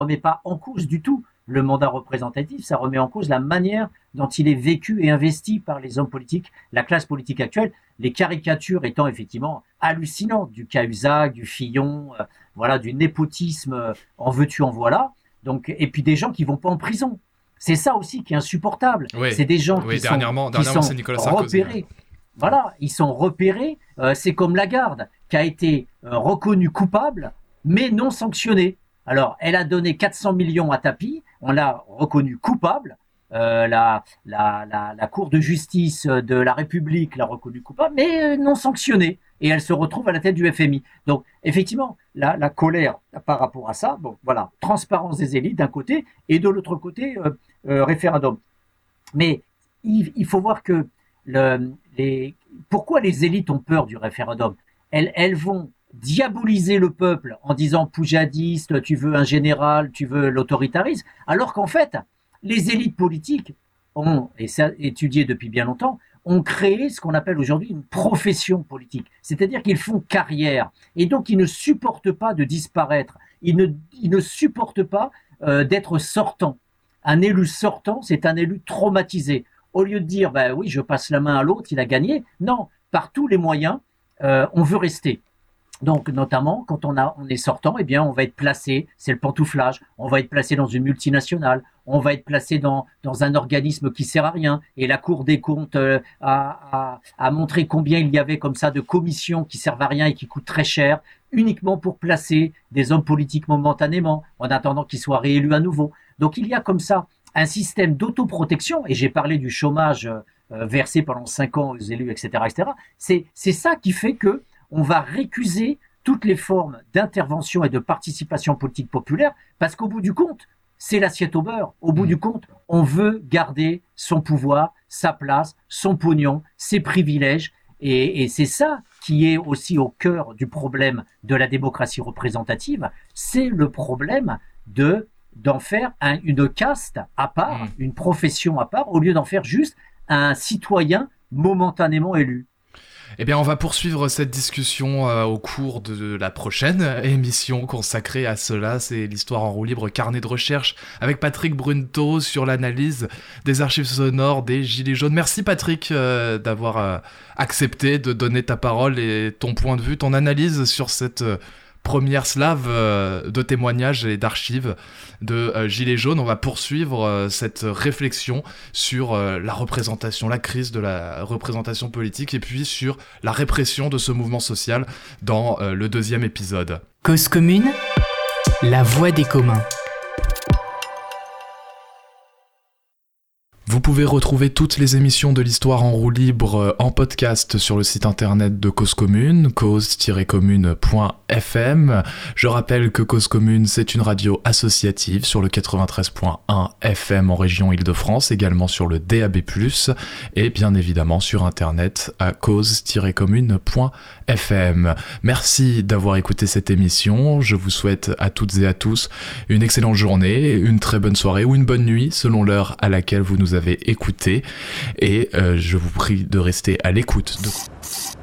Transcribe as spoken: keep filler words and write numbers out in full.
remet pas en cause du tout le mandat représentatif, ça remet en cause la manière dont il est vécu et investi par les hommes politiques, la classe politique actuelle, les caricatures étant effectivement hallucinantes, du Cahuzac, du Fillon, euh, voilà, du népotisme, euh, en veux-tu, en voilà. Donc, et puis des gens qui vont pas en prison. C'est ça aussi qui est insupportable. Oui, c'est des gens oui, qui dernièrement, sont, dernièrement, qui c'est Nicolas sont Sarkozy, repérés. ouais. Voilà, ils sont repérés. Euh, c'est comme Lagarde, qui a été euh, reconnue coupable, mais non sanctionnée. Alors, elle a donné quatre cents millions à Tapi, on l'a reconnue coupable. Euh, la, la, la, la Cour de justice de la République l'a reconnue coupable, mais euh, non sanctionnée. Et elle se retrouve à la tête du F M I. Donc, effectivement, la, la colère par rapport à ça, bon, voilà, transparence des élites d'un côté, et de l'autre côté, euh, euh, référendum. Mais il, il faut voir que le, les, pourquoi les élites ont peur du référendum ? Elles, elles vont diaboliser le peuple en disant poujadiste, tu veux un général, tu veux l'autoritarisme, alors qu'en fait, les élites politiques ont, et ça étudié depuis bien longtemps, ont créé ce qu'on appelle aujourd'hui une profession politique. C'est-à-dire qu'ils font carrière. Et donc, ils ne supportent pas de disparaître. Ils ne, ils ne supportent pas euh, d'être sortants. Un élu sortant, c'est un élu traumatisé. Au lieu de dire, bah oui, je passe la main à l'autre, il a gagné. Non, par tous les moyens, euh, on veut rester. Donc, notamment, quand on, a, on est sortant, eh bien, on va être placé, c'est le pantouflage, on va être placé dans une multinationale, on va être placé dans, dans un organisme qui sert à rien. Et la Cour des comptes euh, a, a, a montré combien il y avait comme ça de commissions qui servent à rien et qui coûtent très cher, uniquement pour placer des hommes politiques momentanément, en attendant qu'ils soient réélus à nouveau. Donc, il y a comme ça un système d'autoprotection, et j'ai parlé du chômage euh, versé pendant cinq ans aux élus, et cetera, et cetera. C'est, c'est ça qui fait que on va récuser toutes les formes d'intervention et de participation politique populaire, parce qu'au bout du compte, c'est l'assiette au beurre. Au bout mmh. du compte, on veut garder son pouvoir, sa place, son pognon, ses privilèges, et, et c'est ça qui est aussi au cœur du problème de la démocratie représentative, c'est le problème de d'en faire un, une caste à part, mmh. une profession à part, au lieu d'en faire juste un citoyen momentanément élu. Eh bien, on va poursuivre cette discussion euh, au cours de la prochaine émission consacrée à cela. C'est l'Histoire en roue libre, carnet de recherche avec Patrick Brunto sur l'analyse des archives sonores des Gilets jaunes. Merci Patrick euh, d'avoir euh, accepté de donner ta parole et ton point de vue, ton analyse sur cette euh, première slave euh, de témoignages et d'archives de euh, Gilets jaunes. On va poursuivre euh, cette réflexion sur euh, la représentation, la crise de la représentation politique et puis sur la répression de ce mouvement social dans euh, le deuxième épisode. Cause commune, la voix des communs. Vous pouvez retrouver toutes les émissions de l'Histoire en roue libre en podcast sur le site internet de Cause Commune, cause tiret commune point f m. Je rappelle que Cause Commune, c'est une radio associative sur le quatre-vingt-treize point un F M en région Île-de-France, également sur le D A B plus, et bien évidemment sur internet à cause tiret commune point f m. Merci d'avoir écouté cette émission. Je vous souhaite à toutes et à tous une excellente journée, une très bonne soirée ou une bonne nuit selon l'heure à laquelle vous nous avez écouté, et euh, je vous prie de rester à l'écoute de